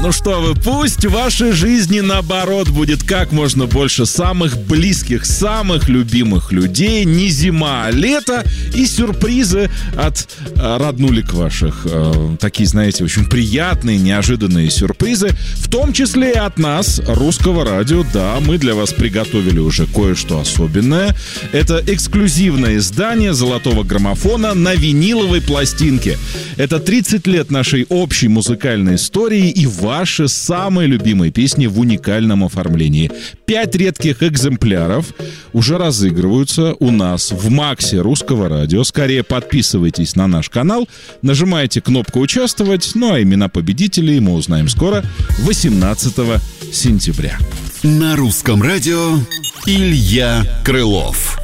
Ну что вы, пусть в вашей жизни наоборот будет как можно больше самых близких, самых любимых людей. Не зима, а лето и сюрпризы от роднулек ваших. Такие, знаете, очень приятные, неожиданные сюрпризы. В том числе и от нас, Русского радио. Да, мы для вас приготовили уже кое-что особенное. Это эксклюзивное издание «Золотого граммофона» на виниловой пластинке. Это 30 лет нашей общей музыкальной истории и ваши самые любимые песни в уникальном оформлении. 5 редких экземпляров уже разыгрываются у нас в Максе Русского радио. Скорее подписывайтесь на наш канал, нажимайте кнопку «Участвовать», ну а имена победителей мы узнаем скоро, 18 сентября. На Русском радио Илья Крылов.